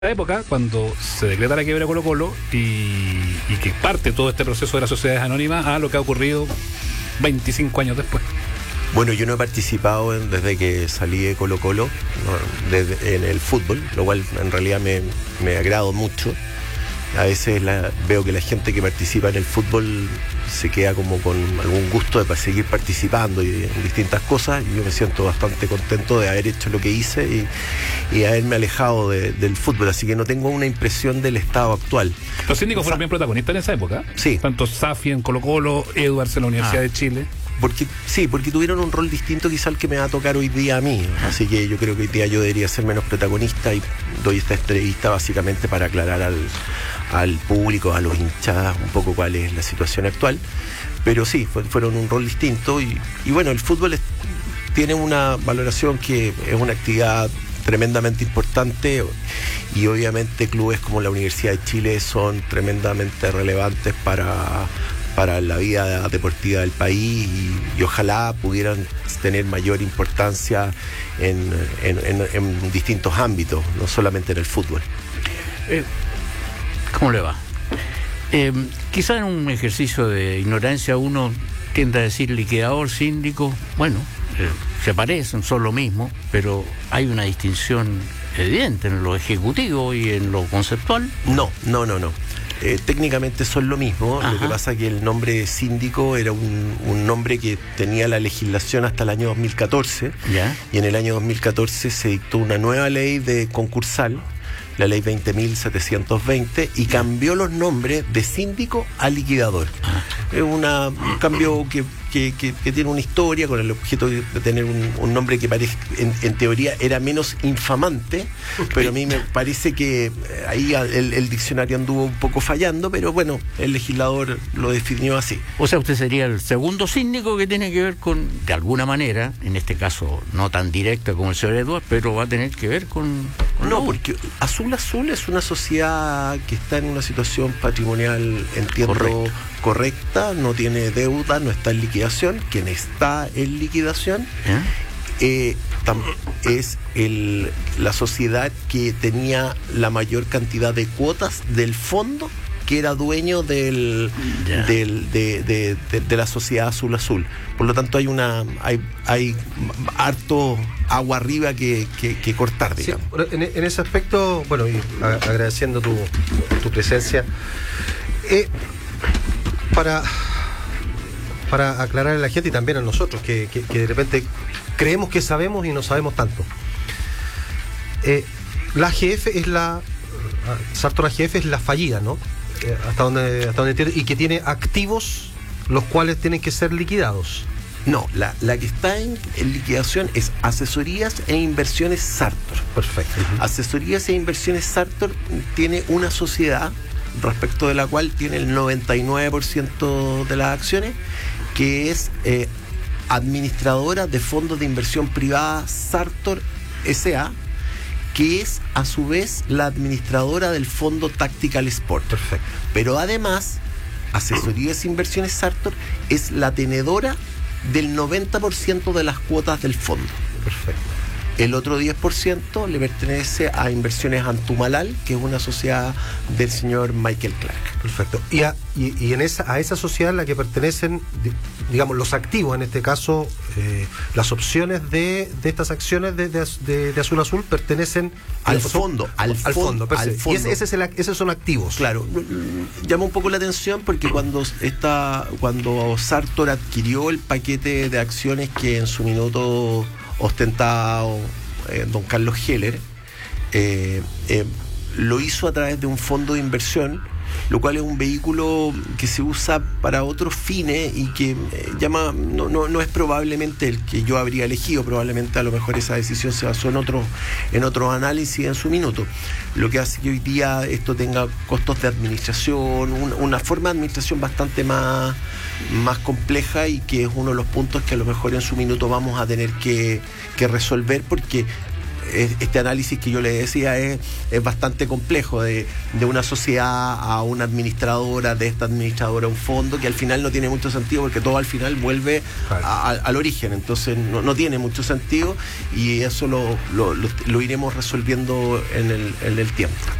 época, cuando se decreta la quiebra de Colo-Colo y que parte todo este proceso de las sociedades anónimas a lo que ha ocurrido 25 años después. Bueno, yo no he participado desde que salí de Colo-Colo en el fútbol, lo cual en realidad me agrado mucho. A veces veo que la gente que participa en el fútbol se queda como con algún gusto de seguir participando y en distintas cosas. Yo me siento bastante contento de haber hecho lo que hice y haberme alejado del fútbol, así que no tengo una impresión del estado actual. Los síndicos fueron bien protagonistas en esa época. Sí. Tanto Safi en Colo-Colo, Edwards en la Universidad de Chile. Porque tuvieron un rol distinto quizá al que me va a tocar hoy día a mí. Así que yo creo que hoy día yo debería ser menos protagonista y doy esta entrevista básicamente para aclarar al público, a los hinchas, un poco cuál es la situación actual. Pero sí, fueron un rol distinto y bueno, el fútbol tiene una valoración que es una actividad tremendamente importante y obviamente clubes como la Universidad de Chile son tremendamente relevantes para la vida deportiva del país y ojalá pudieran tener mayor importancia en distintos ámbitos, no solamente en el fútbol. ¿Cómo le va? Quizá en un ejercicio de ignorancia uno tiende a decir liquidador, síndico, bueno, se parecen, son lo mismo, pero hay una distinción evidente en lo ejecutivo y en lo conceptual. No. Técnicamente son lo mismo. Ajá. Lo que pasa es que el nombre de síndico era un nombre que tenía la legislación hasta el año 2014. ¿Ya? Y en el año 2014 se dictó una nueva ley de concursal, la ley 20.720, y cambió los nombres de síndico a liquidador. Es un cambio que tiene una historia con el objeto de tener un nombre que parece, en teoría era menos infamante, pero a mí me parece que ahí el diccionario anduvo un poco fallando, pero bueno, el legislador lo definió así. O sea, usted sería el segundo síndico que tiene que ver con, de alguna manera, en este caso no tan directa como el señor Edwards, pero va a tener que ver con no, porque Azul es una sociedad que está en una situación patrimonial, entiendo, correcta, no tiene deuda, no está en liquidación. Quien está en liquidación es la sociedad que tenía la mayor cantidad de cuotas del fondo que era dueño de la sociedad Azul. Por lo tanto hay harto agua arriba que cortar, digamos. Sí, en ese aspecto, bueno, y agradeciendo tu presencia, para aclarar a la gente y también a nosotros que de repente creemos que sabemos y no sabemos tanto. La AGF es Sartor AGF es la fallida, ¿no? Hasta donde entiendo, y que tiene activos los cuales tienen que ser liquidados. No, la que está en liquidación es Asesorías e Inversiones Sartor. Perfecto. Uh-huh. Asesorías e Inversiones Sartor tiene una sociedad respecto de la cual tiene el 99% de las acciones, que es administradora de fondos de inversión privada Sartor S.A., que es a su vez la administradora del fondo Tactical Sport. Perfecto. Pero además, Asesorías e Inversiones Sartor es la tenedora del 90% de las cuotas del fondo. Perfecto. El otro 10% le pertenece a Inversiones Antumalal, que es una sociedad del señor Michael Clark. Perfecto. Y a esa sociedad a la que pertenecen, digamos, los activos, en este caso, las opciones de estas acciones de Azul pertenecen al fondo. Al fondo. Y esos son activos. Claro. Llama un poco la atención porque cuando Sartor adquirió el paquete de acciones que en su minuto ostentado don Carlos Heller, lo hizo a través de un fondo de inversión, lo cual es un vehículo que se usa para otros fines y que no es probablemente el que yo habría elegido. Probablemente a lo mejor esa decisión se basó en otros análisis en su minuto, lo que hace que hoy día esto tenga costos de administración, una forma de administración bastante más compleja, y que es uno de los puntos que a lo mejor en su minuto vamos a tener que resolver, porque este análisis que yo le decía es bastante complejo, de una sociedad a una administradora, de esta administradora a un fondo, que al final no tiene mucho sentido, porque todo al final vuelve al origen. Entonces no tiene mucho sentido, y eso lo iremos resolviendo en el tiempo.